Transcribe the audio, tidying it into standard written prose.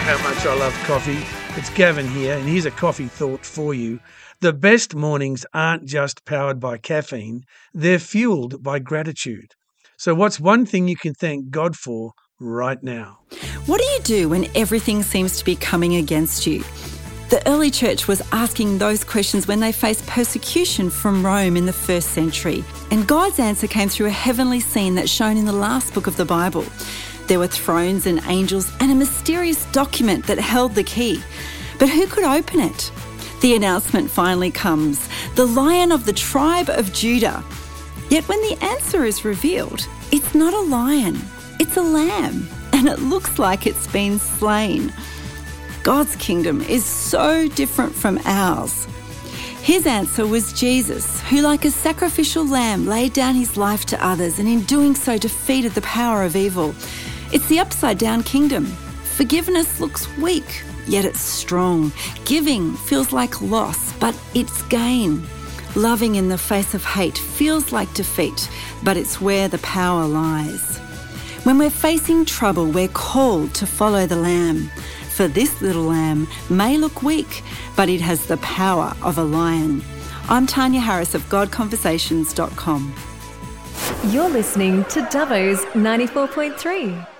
how much I love coffee. It's Gavin here, and here's a coffee thought for you. The best mornings aren't just powered by caffeine, they're fueled by gratitude. So what's one thing you can thank God for right now? What do you do when everything seems to be coming against you? The early church was asking those questions when they faced persecution from Rome in the first century. And God's answer came through a heavenly scene that's shown in the last book of the Bible. There were thrones and angels and a mysterious document that held the key. But who could open it? The announcement finally comes: the Lion of the tribe of Judah. Yet when the answer is revealed, it's not a lion, it's a lamb, and it looks like it's been slain. God's kingdom is so different from ours. His answer was Jesus, who like a sacrificial lamb laid down his life to others and in doing so defeated the power of evil. It's the upside down kingdom. Forgiveness looks weak, yet it's strong. Giving feels like loss, but it's gain. Loving in the face of hate feels like defeat, but it's where the power lies. When we're facing trouble, we're called to follow the Lamb. For this little lamb may look weak, but it has the power of a lion. I'm Tanya Harris of GodConversations.com. You're listening to Dubbo's 94.3.